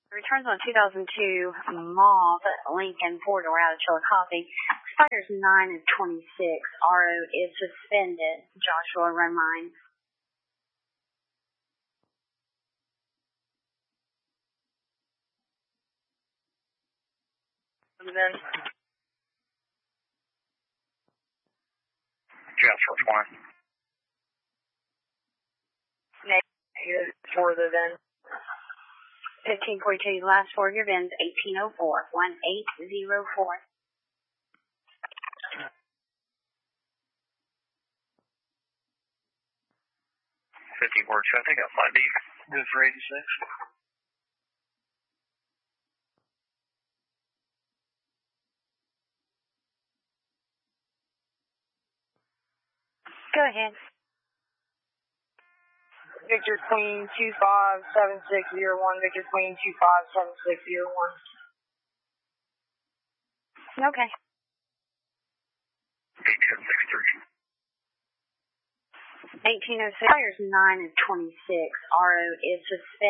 Returns on 2002 Mauve Lincoln 4-door out of Chillicothe. Expires 9/26. RO is suspended. Joshua Romine. Then Joshua 1. negative for the VIN. 1542, last four of your VINs, 1804, 1804. I think I might be good for 86. Go ahead. Victor Queen 257601. Victor Queen 257601. Okay. 1863. 1806. Expires 9/26. RO is suspended.